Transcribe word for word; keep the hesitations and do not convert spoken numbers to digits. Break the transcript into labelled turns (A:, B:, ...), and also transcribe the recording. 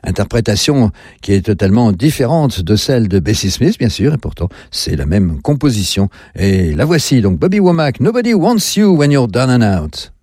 A: interprétation qui est totalement différente de celle de Bessie Smith, bien sûr, et pourtant c'est la même composition. Et la voici donc, Bobby Womack, Nobody Wants You When You're Down and Out.